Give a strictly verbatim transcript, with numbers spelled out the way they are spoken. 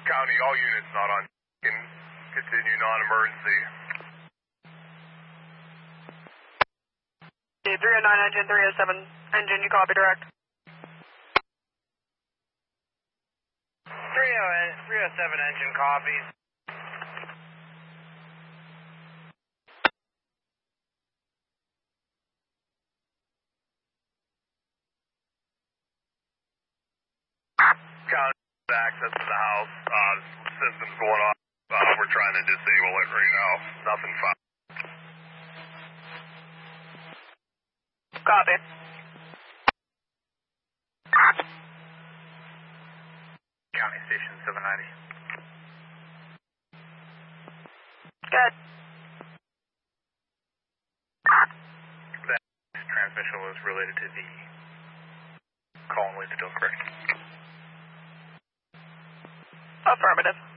County, all units not on. Can continue non-emergency. three oh nine engine, three oh seven engine, you copy direct. three oh seven engine copies. County, access to the house. Uh, system's going off. Uh, we're trying to disable it right now. Nothing fine. Copy. County Station seven ninety. Good. That transmission was related to the call and lead still correct. Affirmative.